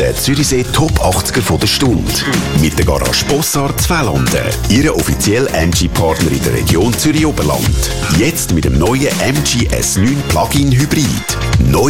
Der Zürichsee Top 80er von der Stunde. Mit der Garage Bossard Zwelanden. Ihre offizielle MG-Partner in der Region Zürich-Oberland. Jetzt mit dem neuen MG S9 Plug-in Hybrid. Neu